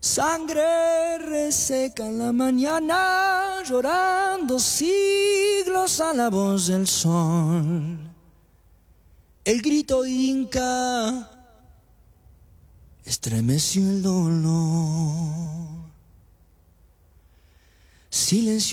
Sangre reseca en la mañana, llorando siglos a la voz del sol. El grito inca estremeció el dolor. Silencio.